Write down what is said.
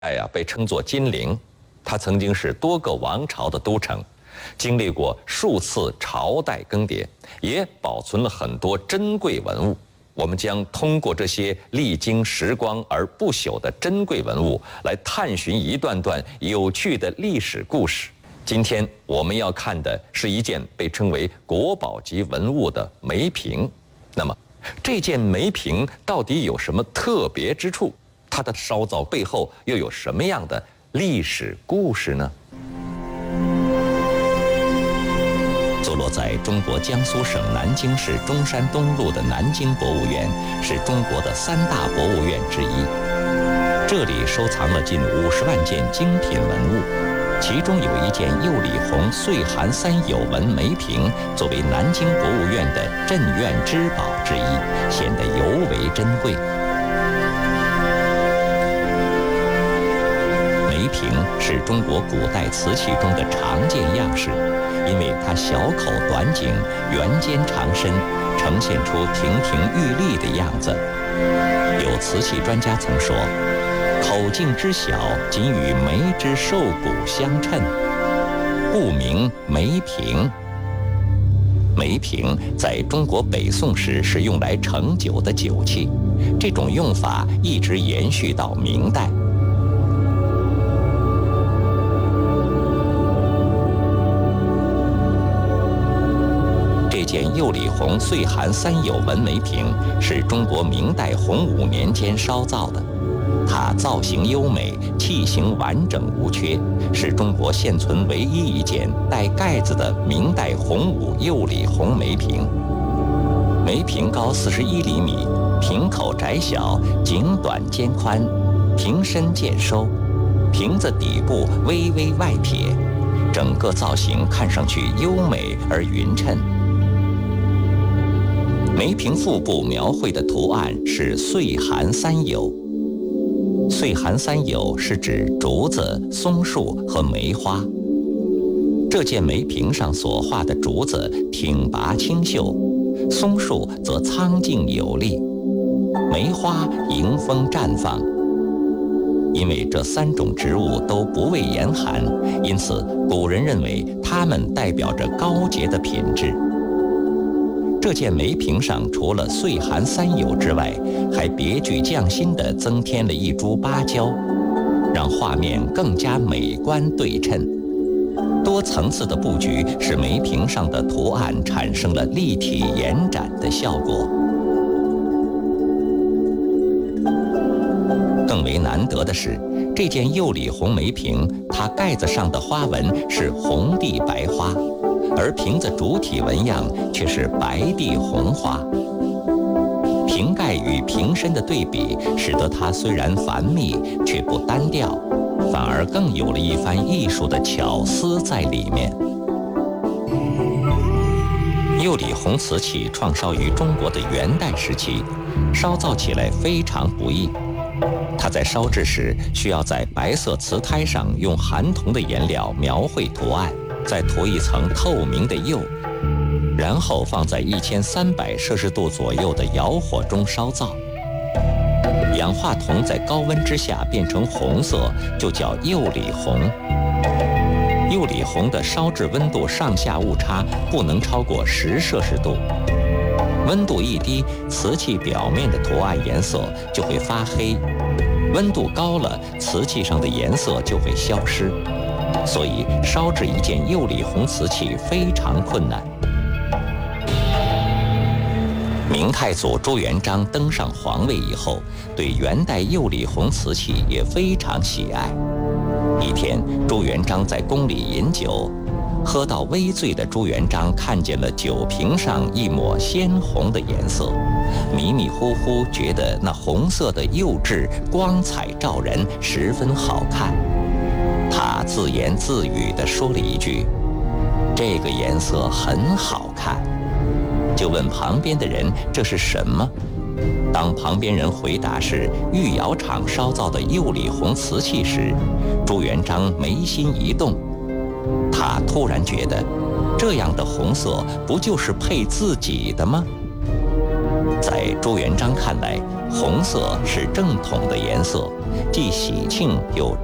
被称作金陵，它曾经是多个王朝的都城，经历过数次朝代更迭，也保存了很多珍贵文物。我们将通过这些历经时光而不朽的珍贵文物，来探寻一段段有趣的历史故事。今天我们要看的是一件被称为国宝级文物的梅瓶。那么，这件梅瓶到底有什么特别之处？它的烧造背后又有什么样的历史故事呢？坐落在中国江苏省南京市中山东路的南京博物院，是中国的3大博物院之一。这里收藏了近50万件精品文物，其中有一件釉里红岁寒三友纹梅瓶，作为南京博物院的镇院之宝之一，显得尤为珍贵。梅瓶是中国古代瓷器中的常见样式，因为它小口短颈，圆尖长身，呈现出亭亭玉立的样子。有瓷器专家曾说，口径之小，仅与梅之瘦骨相称，故名梅瓶。梅瓶在中国北宋时是用来盛酒的酒器，这种用法一直延续到明代。这件釉里红岁寒三友纹梅瓶是中国明代洪武年间烧造的，它造型优美，器型完整无缺，是中国现存唯一一件带盖子的明代洪武釉里红梅瓶。梅瓶高41厘米，瓶口窄小，颈短肩宽，瓶身渐收，瓶子底部微微外撇，整个造型看上去优美而匀称。梅瓶腹部描绘的图案是岁寒三友。岁寒三友是指竹子、松树和梅花。这件梅瓶上所画的竹子挺拔清秀，松树则苍劲有力，梅花迎风绽放。因为这3种植物都不畏严寒，因此古人认为它们代表着高洁的品质。这件梅瓶上除了岁寒三友之外，还别具匠心地增添了一株芭蕉，让画面更加美观对称。多层次的布局使梅瓶上的图案产生了立体延展的效果。更为难得的是，这件釉里红梅瓶，它盖子上的花纹是红地白花，而瓶子主体纹样却是白地红花。瓶盖与瓶身的对比，使得它虽然繁密，却不单调，反而更有了一番艺术的巧思在里面。釉里红瓷器创烧于中国的元代时期，烧造起来非常不易。它在烧制时需要在白色瓷胎上用含铜的颜料描绘图案，再涂一层透明的釉，然后放在1300摄氏度左右的窑火中烧造。氧化铜在高温之下变成红色，就叫釉里红。釉里红的烧制温度上下误差不能超过10摄氏度，温度一低，瓷器表面的图案颜色就会发黑，温度高了，瓷器上的颜色就会消失。所以烧制一件釉里红瓷器非常困难。明太祖朱元璋登上皇位以后，对元代釉里红瓷器也非常喜爱。一天，朱元璋在宫里饮酒，喝到微醉的朱元璋看见了酒瓶上一抹鲜红的颜色，迷迷糊糊觉得那红色的釉质光彩照人，十分好看。他自言自语地说了一句：“这个颜色很好看。”就问旁边的人这是什么。当旁边人回答是御窑厂烧造的釉里红瓷器时，朱元璋眉心一动，他突然觉得，这样的红色不就是配自己的吗？ 在朱元璋看来，红色是正统的颜色，既喜庆又